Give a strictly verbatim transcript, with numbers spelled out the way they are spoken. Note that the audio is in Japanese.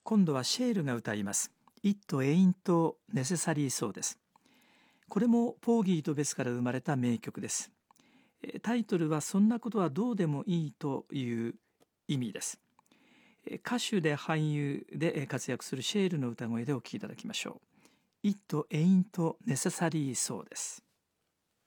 今度はシェールが歌います。It ain't necessary so です。これもポーギーとベスから生まれた名曲です。タイトルはそんなことはどうでもいいという意味です。歌手で俳優で活躍するシェールの歌声でお聴きいただきましょう。It ain't necessary so です。